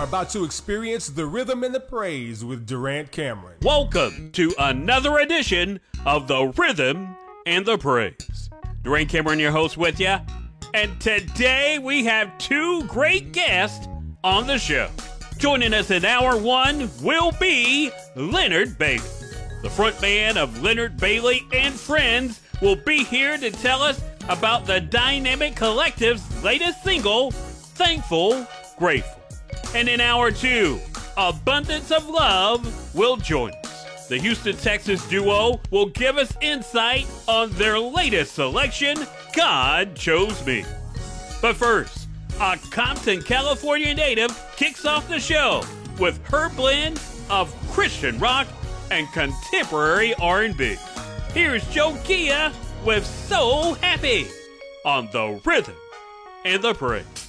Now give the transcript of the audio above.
are about to experience the rhythm and the praise with Durant Cameron. Welcome to another edition of the Rhythm and the Praise. Durant Cameron, your host with you. And today we have two great guests on the show. Joining us in hour one will be Leonard Bailey. The frontman of Leonard Bailey and Friends will be here to tell us about the Dynamic Collective's latest single, Thankful, Grateful. And in hour two, Abundance of Love will join us. The Houston, Texas duo will give us insight on their latest selection, God Chose Me. But first, a Compton, California native kicks off the show with her blend of Christian rock and contemporary R&B. Here's Joe Gia with So Happy on the Rhythm and the Praise.